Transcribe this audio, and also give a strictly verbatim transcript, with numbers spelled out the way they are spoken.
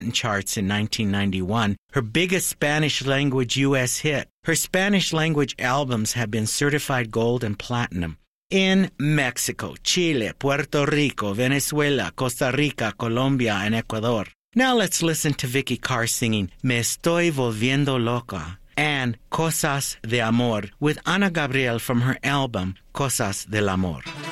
charts in nineteen ninety-one, her biggest Spanish-language U S hit. Her Spanish-language albums have been certified gold and platinum in Mexico, Chile, Puerto Rico, Venezuela, Costa Rica, Colombia, and Ecuador. Now let's listen to Vicky Carr singing Me Estoy Volviendo Loca and Cosas de Amor with Ana Gabriel from her album Cosas del Amor.